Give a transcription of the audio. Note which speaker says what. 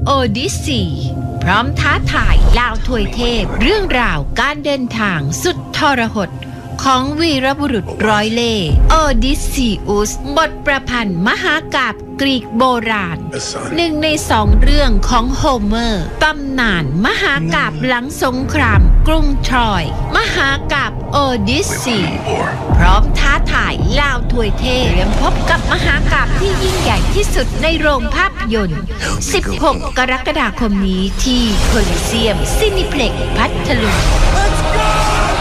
Speaker 1: โอดิสซีพร้อมท้าทายลาวถวยเทพเรื่องราวการเดินทางสุดทรหดของวีรบุรุษร้อยเล่ห์โอดิสซีอุสบทประพันธ์มหากาพย์กรีกโบราณหนึ่งในสองเรื่องของโฮเมอร์ตำนานมหากาพย์หลังสงครามกรุงทรอยมหากาพย์โอดิสซีพร้อมท้าทายลาวถวยเทพเตรียมพบกับมหากาพย์ที่ยิ่งใหญ่ที่สุดในโรงภาพยนตร์16 กรกฎาคมนี้ที่โคลิเซียมซินิเพล็กซ์พัทลุง